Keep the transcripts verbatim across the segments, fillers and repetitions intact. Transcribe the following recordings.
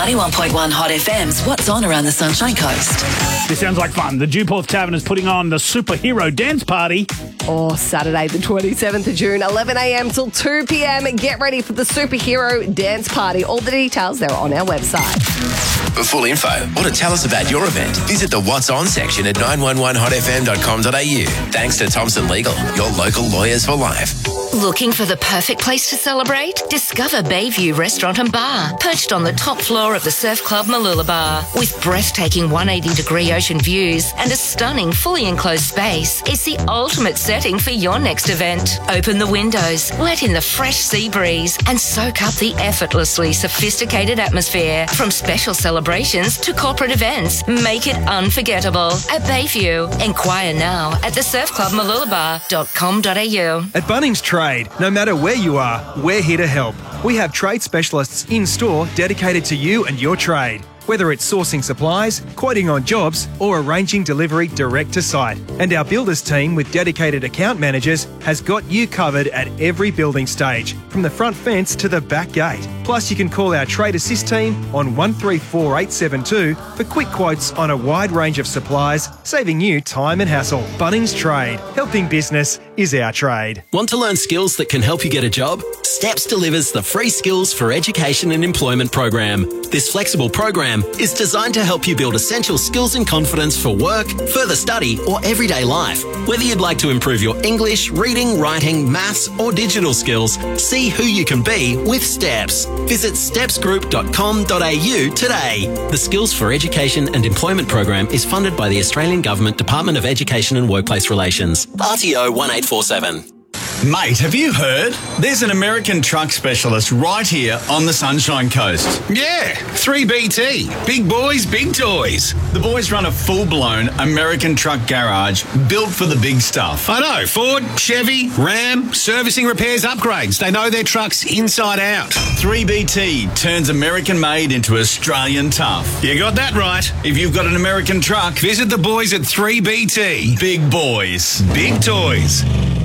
ninety-one point one Hot F M's What's On Around the Sunshine Coast. This sounds like fun. The Dewporth Tavern is putting on the Superhero Dance Party. Oh, Saturday the twenty-seventh of June, eleven a.m. till two p.m. Get ready for the Superhero Dance Party. All the details, they're on our website. For full info or to tell us about your event, visit the What's On section at nine one one hot f m dot com dot a u. Thanks to Thompson Legal, your local lawyers for life. Looking for the perfect place to celebrate? Discover Bayview Restaurant and Bar, perched on the top floor of the Surf Club Mooloolaba. With breathtaking one hundred eighty degree ocean views and a stunning fully enclosed space, it's the ultimate setting for your next event. Open the windows, let in the fresh sea breeze, and soak up the effortlessly sophisticated atmosphere. From special celebrations to corporate events, make it unforgettable at Bayview. Enquire now at the surf club mooloolaba dot com dot a u. At Bunnings Trade, no matter where you are, we're here to help. We have trade specialists in store dedicated to you and your trade. Whether it's sourcing supplies, quoting on jobs, or arranging delivery direct to site. And our builders team with dedicated account managers has got you covered at every building stage, from the front fence to the back gate. Plus, you can call our Trade Assist team on one three four eight seven two for quick quotes on a wide range of supplies, saving you time and hassle. Bunnings Trade. Helping business is our trade. Want to learn skills that can help you get a job? STEPS delivers the free Skills for Education and Employment program. This flexible program is designed to help you build essential skills and confidence for work, further study, or everyday life. Whether you'd like to improve your English, reading, writing, maths, or digital skills, see who you can be with STEPS. Visit steps group dot com dot a u today. The Skills for Education and Employment program is funded by the Australian Government Department of Education and Workplace Relations. R T O one eight four seven. Mate, have you heard? There's an American truck specialist right here on the Sunshine Coast. Yeah, three B T. Big boys, big toys. The boys run a full-blown American truck garage built for the big stuff. I know. Ford, Chevy, Ram, servicing, repairs, upgrades. They know their trucks inside out. three B T turns American-made into Australian tough. You got that right. If you've got an American truck, visit the boys at three B T. Big boys, big toys.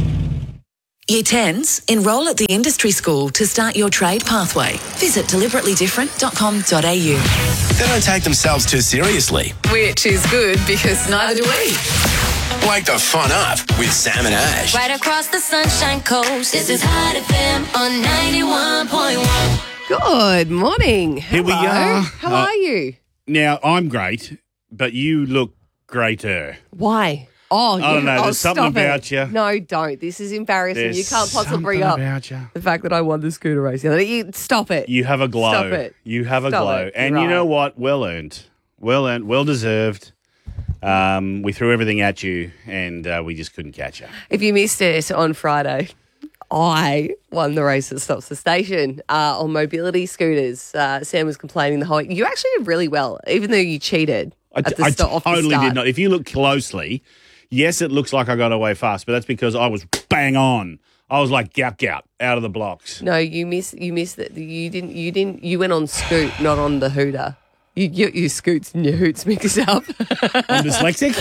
Year tens, enrol at the industry school to start your trade pathway. Visit deliberately different dot com dot a u. They don't take themselves too seriously. Which is good because neither do we. Wake the fun up with Sam and Ash. Right across the Sunshine Coast, this is Hot F M on ninety-one point one. Good morning. Here we Hello. are. How Uh, are you? Now, I'm great, but you look greater. Why? Oh, I don't know. Oh, There's something stop it. about you. No, don't. This is embarrassing. There's you can't possibly something bring up about you. the fact that I won the scooter race. the other day. You- Stop it. You have a glow. Stop it. You have a Stop glow. it. And You're you know right. what? Well earned. Well earned. Well deserved. Um, we threw everything at you and uh, we just couldn't catch you. If you missed it on Friday, I won the race at Stops the Station uh, on mobility scooters. Uh, Sam was complaining the whole. You actually did really well, even though you cheated I, at the I sto- off the totally start. did not. If you look closely, yes, it looks like I got away fast, but that's because I was bang on. I was like gap gap out of the blocks. No, you miss. You missed it. You didn't. You didn't. You went on Scoot, not on the Hooter. You get your Scoots and your Hoots mixed up. I'm dyslexic,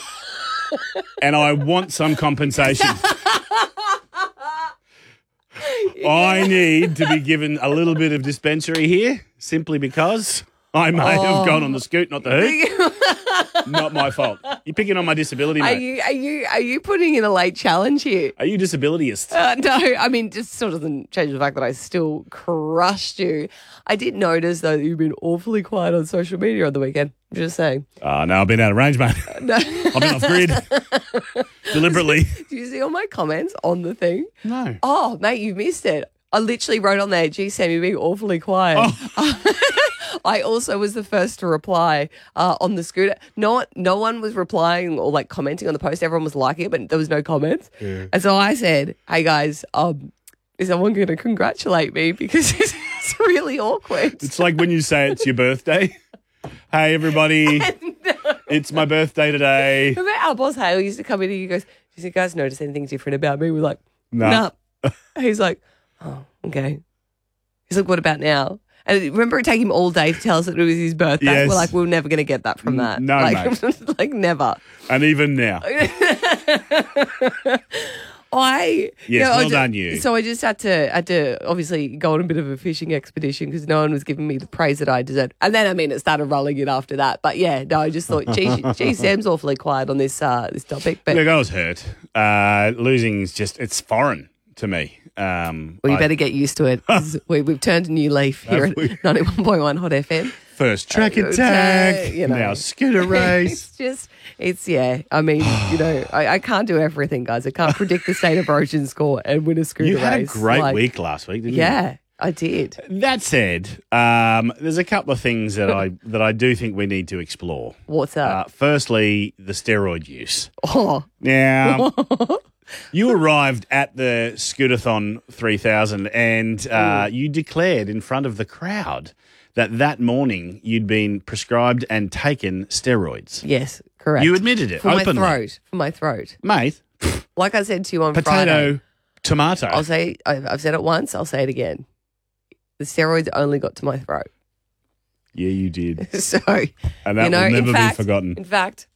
and I want some compensation. I need to be given a little bit of dispensary here, simply because I may Oh. have gone on the Scoot, not the Hoot. Not my fault. You're picking on my disability, Are mate. you? Are you? Are you putting in a late challenge here? Are you disabilityist? Uh, no, I mean, just still doesn't change the fact that I still crushed you. I did notice, though, that you've been awfully quiet on social media on the weekend. I'm just saying. Oh, no, I've been out of range, mate. No. I've been off grid. Deliberately. Do you see all my comments on the thing? No. Oh, mate, you missed it. I literally wrote on there, gee, Sam, you're being awfully quiet. Oh. I also was the first to reply uh, on the scooter. No one, no one was replying or like commenting on the post. Everyone was liking it, but there was no comments. Yeah. And so I said, hey, guys, um, is someone going to congratulate me? Because it's really awkward. It's like when you say it's your birthday. Hey, everybody. No. It's my birthday today. Remember our boss Hale used to come in and he goes, do you guys notice anything different about me? We're like, Nah. nah. He's like, oh, okay. He's like, what about now? And remember it took him all day to tell us that it was his birthday? Yes. We're like, we're never going to get that from that. No, like, mate. like never. And even now. I Yes, yeah, I well ju- done you. So I just had to had to obviously go on a bit of a fishing expedition because no one was giving me the praise that I deserved. And then I mean it started rolling in after that. But yeah, no, I just thought, gee, gee Sam's awfully quiet on this uh, this topic. But Look, I was hurt. Uh, losing is just, it's foreign to me. Um, well, you I- better get used to it. 'Cause we, we've turned a new leaf here Have we? at ninety-one point one Hot F M. First track Uh, attack, you know. now scooter race. It's just, it's, yeah. I mean, you know, I, I can't do everything, guys. I can't predict the state of origin score and win a scooter You had a race. great Like, week last week, didn't you? Yeah, I did. That said, um, there's a couple of things that I that I do think we need to explore. What's that? Uh, firstly, the steroid use. Oh. Now, you arrived at the Scootathon three thousand and uh, you declared in front of the crowd that that morning you'd been prescribed and taken steroids. Yes, correct. You admitted it For openly. my throat. For my throat. Mate, Like I said to you on potato, Friday. tomato. I'll say, I've I've said it once, I'll say it again. The steroids only got to my throat. Yeah, you did. So, And that you know, will never in fact, be forgotten. In fact,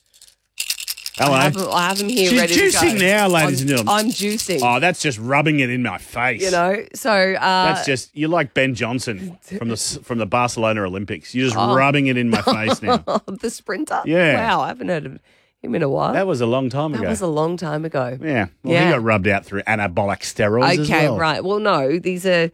Hello. I have, them- I have them here She's ready to go. juicing now, ladies I'm, and gentlemen. I'm juicing. Oh, that's just rubbing it in my face. You know, so uh, That's just, you're like Ben Johnson from the from the Barcelona Olympics. You're just Oh. rubbing it in my face now. the sprinter. Yeah. Wow, I haven't heard of him in a while. That was a long time That ago. was a long time ago. yeah. Well, Yeah. he got rubbed out through anabolic steroids as Okay, well. right. Well, no, these are,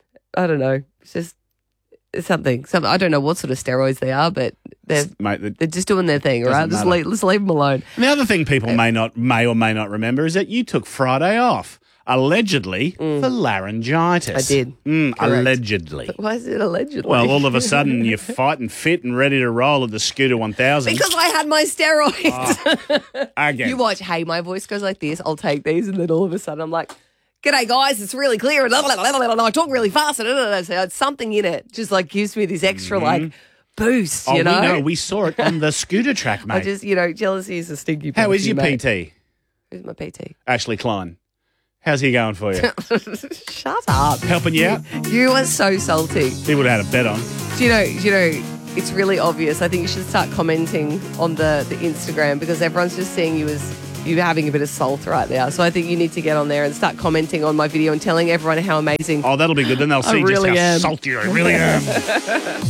I don't know, it's just something. Some I don't know what sort of steroids they are, but they're Mate, the, they're just doing their thing, all right? Doesn't Just matter. leave, let's leave them alone. the other thing people may not may or may not remember is that you took Friday off, allegedly for laryngitis. Mm. I did. Mm, Correct. allegedly. Why is it allegedly? Well, all of a sudden you're fighting fit and ready to roll at the Scooter one thousand. because I had my steroids. Again. You watch, hey, my voice goes like this. I'll take these, and then all of a sudden I'm like, "G'day, guys! It's really clear." And I talk really fast, and so it's something in it just like gives me this extra like boost. Oh, You know, we know. We saw it on the scooter track, mate. I just, you know, jealousy is a stinky. How is pussy, your mate. P T? Who's my P T? Ashley Klein. How's he going for you? Shut up. Helping you out? You are so salty. He would have had a bet on. Do you know, do you know, it's really obvious. I think you should start commenting on the, the Instagram because everyone's just seeing you as you having a bit of salt right now. So I think you need to get on there and start commenting on my video and telling everyone how amazing Oh, that'll be good. Then they'll I see really just how am. salty I really am.